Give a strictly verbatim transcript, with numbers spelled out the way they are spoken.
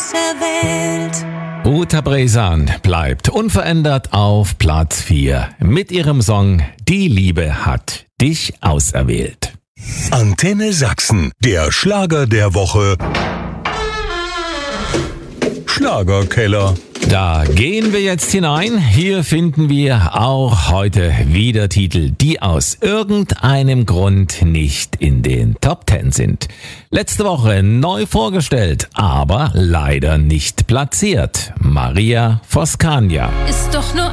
auserwählt. Uta Brezan bleibt unverändert auf Platz vier mit ihrem Song Die Liebe hat dich auserwählt. Antenne Sachsen, der Schlager der Woche. Schlagerkeller. Da gehen wir jetzt hinein. Hier finden wir auch heute wieder Titel, die aus irgendeinem Grund nicht in den Top Ten sind. Letzte Woche neu vorgestellt, aber leider nicht platziert. Maria Voskania. Ist doch nur